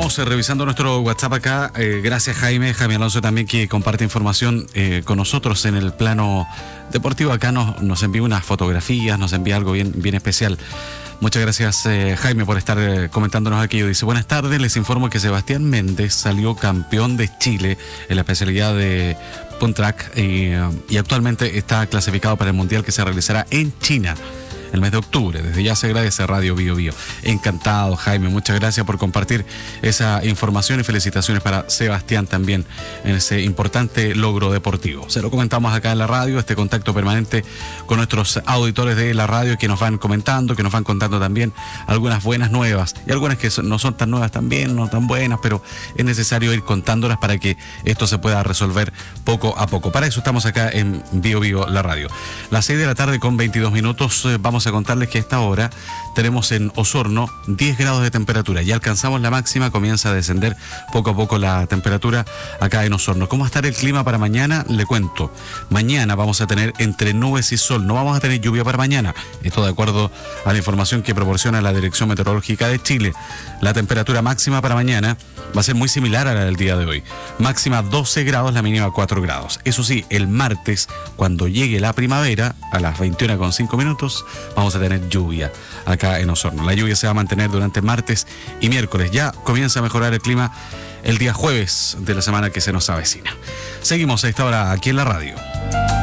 Seguimos revisando nuestro WhatsApp acá. Gracias Jaime Alonso también, que comparte información con nosotros en el plano deportivo. Acá nos envía unas fotografías, nos envía algo bien especial. Muchas gracias Jaime por estar comentándonos aquí. Dice: buenas tardes, les informo que Sebastián Méndez salió campeón de Chile en la especialidad de punt track y actualmente está clasificado para el mundial que se realizará en China el mes de octubre. Desde ya se agradece Radio Bio Bio. Encantado, Jaime, muchas gracias por compartir esa información y felicitaciones para Sebastián también en ese importante logro deportivo. Se lo comentamos acá en la radio, este contacto permanente con nuestros auditores de la radio que nos van comentando, que nos van contando también algunas buenas nuevas y algunas que no son tan nuevas también, no tan buenas, pero es necesario ir contándolas para que esto se pueda resolver poco a poco. Para eso estamos acá en Bio Bio, la radio. Las 6 de la tarde con 22 minutos, vamos a contarles que a esta hora tenemos en Osorno 10 grados de temperatura. Ya alcanzamos la máxima, comienza a descender poco a poco la temperatura acá en Osorno. ¿Cómo va a estar el clima para mañana? Le cuento. Mañana vamos a tener entre nubes y sol. No vamos a tener lluvia para mañana. Esto de acuerdo a la información que proporciona la Dirección Meteorológica de Chile. La temperatura máxima para mañana va a ser muy similar a la del día de hoy. Máxima 12 grados, la mínima 4 grados. Eso sí, el martes, cuando llegue la primavera, a las 21:05, vamos a tener lluvia acá en Osorno. La lluvia se va a mantener durante martes y miércoles. Ya comienza a mejorar el clima el día jueves de la semana que se nos avecina. Seguimos a esta hora aquí en la radio.